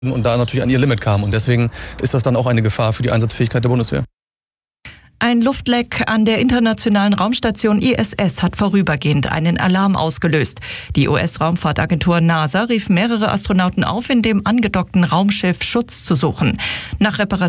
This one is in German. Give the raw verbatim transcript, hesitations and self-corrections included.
und da natürlich an ihr Limit kam. Und deswegen ist das dann auch eine Gefahr für die Einsatzfähigkeit der Bundeswehr. Ein Luftleck an der internationalen Raumstation I S S hat vorübergehend einen Alarm ausgelöst. Die U S-Raumfahrtagentur NASA rief mehrere Astronauten auf, in dem angedockten Raumschiff Schutz zu suchen. Nach Reparatur